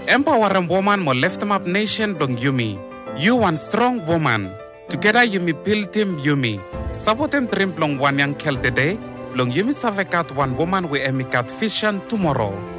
Empower woman mo lift up nation blong Yumi. You one strong woman. Together Yumi build team Yumi. Sabotem dream blong one young kel today. Blong Yumi savekat one woman we emikat vision tomorrow.